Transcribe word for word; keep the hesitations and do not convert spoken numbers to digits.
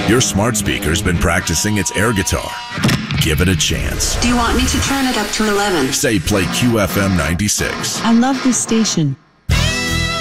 Your smart speaker's been practicing its air guitar. Give it a chance. Do you want me to turn it up to eleven? Say play Q F M ninety-six. I love this station.